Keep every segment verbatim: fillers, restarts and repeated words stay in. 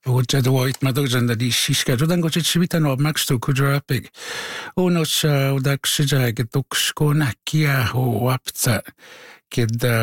Uite, uit madogżanda di xiska, ġudan goċi ċibita no makstu kudġarapik. Unoċ u dak xieġa għeduk xkun kija u għabza kida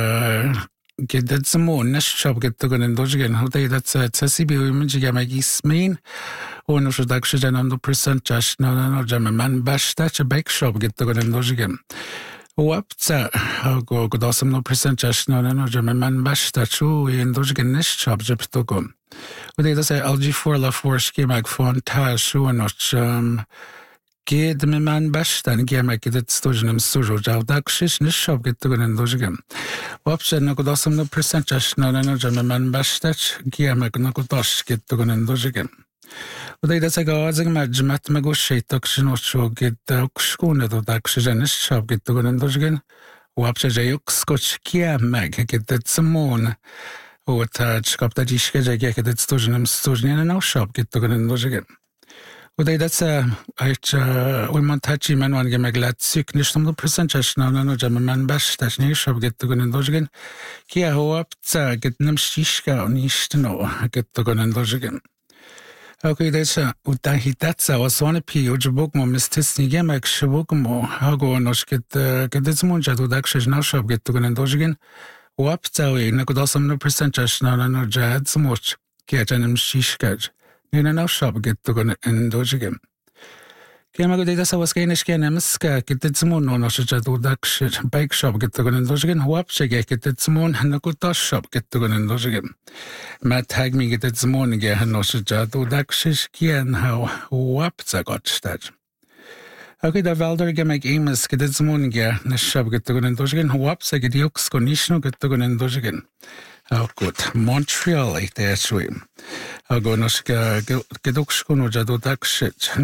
kida zmun nexxab għeddu għan indoġgen u dajda t-sasibi u jimġi għama jismin unoċ u dak xieġa namdu percentax na naġama man baxta ċabek xob għeddu għan indoġgen. U għabza għu għudasam no percentax na naġama man baxta ċu jindoġgen nexxab ġibtu għum. Och det är så L G four la forske mag från tarshonoch um ged med man bastan gemak det stojnem sujo jav dakshish nishab get tugun dojgem. Wapse no godasam no percentage no no jam man bastach gemak no godash get tugun dojgem. Och det är så gazig majmat magoshitak shinocho get okshkune do dakshish nishab get tugun dojgem. Wapse jayuk skoch gemak get det samon. Och att skapta diska jag gick det stojnem stojnen na shop get tugun dojgem. Och det är så att och man tachi man wan gemak lat syk nishtum do percentage na no jam man bastach ni shop get tugun dojgem. Kia hoapta get namshishka onishno get tugun dojgem. Okay, det är så och där hittat så och såna pi och jobok mo mistisni gemak shobok mo hago noshket get det smonja do dakshish na shop get tugun dojgem. Waptawi na godasam no percentage na no jad smoch kiajanem shishkaj. Nina no shop get tugun dojgem. Kema godida sa waskenish kenemska get smun no shajad do dakshish bike shop get tugun dojgem. Wapche get smun na godash shop get tugun dojgem. Ma tag mi get smun ge no shajad do dakshish kien how wapta gotstad. Okay, da valder gemek emes get smun ge na shop get tugun dojgem. Wapse get yoks konishno get tugun dojgem. Oh, gut. Montreal, ich der schwim. Ago noska geduksko no jadu dakshit.